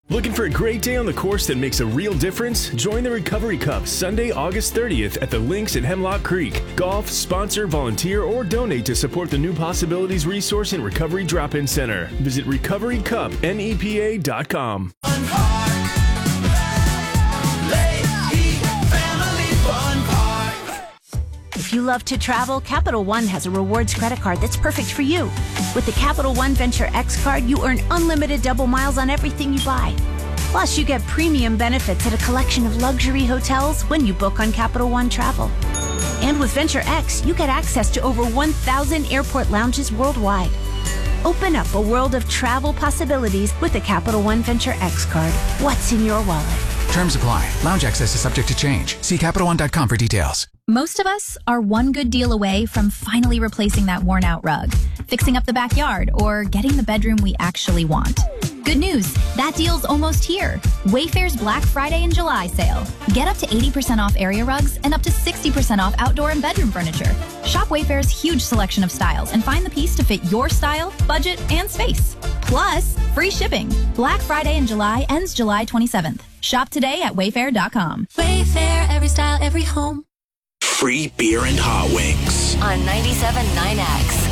Looking for a great day on the course that makes a real difference? Join the Recovery Cup Sunday, August 30th at the Links at Hemlock Creek. Golf, sponsor, volunteer, or donate to support the New Possibilities Resource and Recovery Drop-In Center. Visit recoverycupnepa.com. If you love to travel, Capital One has a rewards credit card that's perfect for you. With the Capital One Venture X card, you earn unlimited double miles on everything you buy. Plus, you get premium benefits at a collection of luxury hotels when you book on Capital One Travel. And with Venture X, you get access to over 1,000 airport lounges worldwide. Open up a world of travel possibilities with the Capital One Venture X card. What's in your wallet? Terms apply. Lounge access is subject to change. See CapitalOne.com for details. Most of us are one good deal away from finally replacing that worn-out rug, fixing up the backyard, or getting the bedroom we actually want. Good news, that deal's almost here. Wayfair's Black Friday and July sale. Get up to 80% off area rugs and up to 60% off outdoor and bedroom furniture. Shop Wayfair's huge selection of styles and find the piece to fit your style, budget, and space. Plus, free shipping. Black Friday in July ends July 27th. Shop today at wayfair.com. Wayfair, every style, every home. Free beer and hot wings On 97.9X.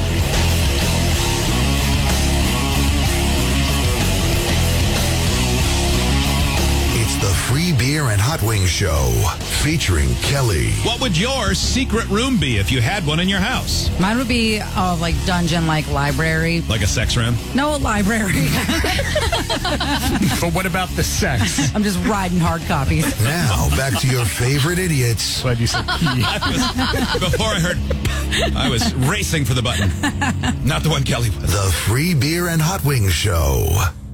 It's the Free Beer and Hot Wings Show, featuring Kelly. What would your secret room be if you had one in your house? Mine would be like dungeon, like library. Like a sex room? No, library. But what about the sex? I'm just riding hard copies. Now, back to your favorite idiots. Glad you said Before I heard, I was racing for the button. Not the one Kelly was. The Free Beer and Hot Wings Show.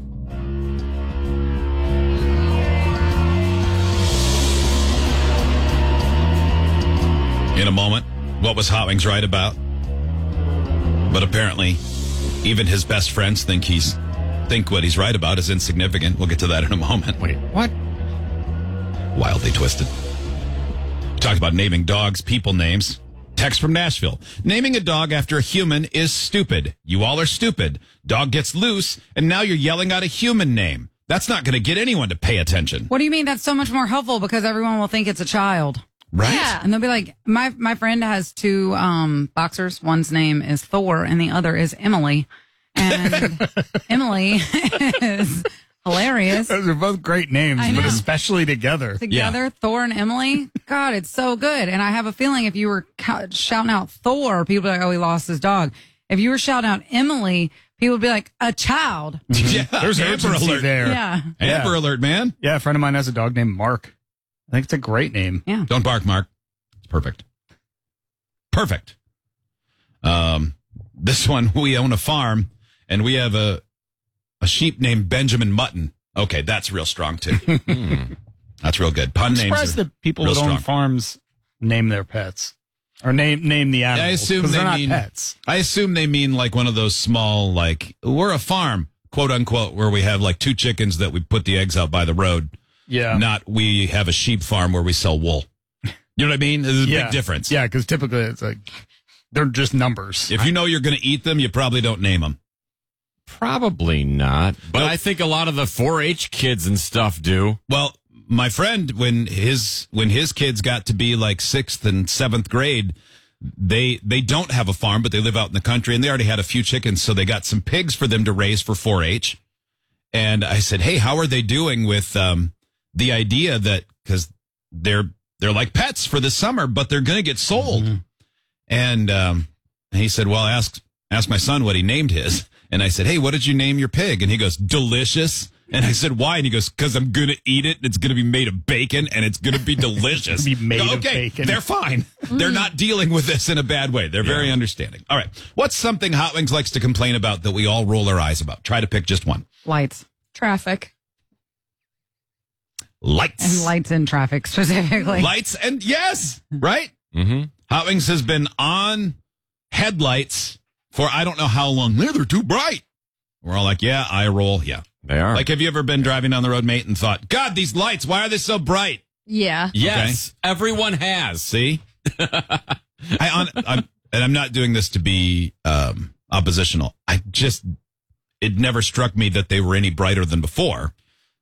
In a moment, what was Hot Wings right about? But apparently, even his best friends think what he's right about is insignificant. We'll get to that in a moment. Wait, what? Wildly twisted. Talked about naming dogs, people names. Text from Nashville. Naming a dog after a human is stupid. You all are stupid. Dog gets loose, and now you're yelling out a human name. That's not going to get anyone to pay attention. What do you mean? That's so much more helpful because everyone will think it's a child. Right? Yeah. And they'll be like, my friend has two boxers. One's name is Thor and the other is Emily. And Emily is hilarious. Those are both great names, but especially together. Together, yeah. Thor and Emily. God, it's so good. And I have a feeling if you were shouting out Thor, people would be like, oh, he lost his dog. If you were shouting out Emily, people would be like, a child. Yeah, there's Amber Alert there. Yeah. Amber Alert, man. Yeah, a friend of mine has a dog named Mark. I think it's a great name. Yeah. Don't bark, Mark. It's perfect. Perfect. This one, we own a farm, and we have a sheep named Benjamin Mutton. Okay, that's real strong, too. That's real good. Pun names. I'm surprised that people that own farms name their pets. Or name the animals. I assume they're mean not pets. I assume they mean like one of those small, like, we're a farm, quote unquote, where we have like 2 chickens that we put the eggs out by the road. Yeah. Not we have a sheep farm where we sell wool. You know what I mean? There's a big difference. Yeah, because typically it's like, they're just numbers. If you know you're going to eat them, you probably don't name them. Probably not. But I think a lot of the 4-H kids and stuff do. Well, my friend, when his kids got to be like 6th and 7th grade, they don't have a farm, but they live out in the country, and they already had a few chickens, so they got some pigs for them to raise for 4-H. And I said, hey, how are they doing with the idea that, because they're like pets for the summer, but they're going to get sold. Mm-hmm. And he said, well, ask my son what he named his. And I said, hey, what did you name your pig? And he goes, Delicious. And I said, why? And he goes, because I'm going to eat it. And it's going to be made of bacon, and it's going to be delicious. Be made of bacon. They're fine. They're not dealing with this in a bad way. They're very understanding. All right. What's something Hot Wings likes to complain about that we all roll our eyes about? Try to pick just one. Lights. Traffic. Lights. And lights in traffic specifically. Lights and yes, right? Mm-hmm. Hot Wings has been on headlights for I don't know how long. They're too bright. We're all like, yeah, eye roll. Yeah, they are. Like, have you ever been driving down the road, mate, and thought, God, these lights, why are they so bright? Yeah. Yes, okay. Everyone has. See? I'm not doing this to be oppositional. It never struck me that they were any brighter than before.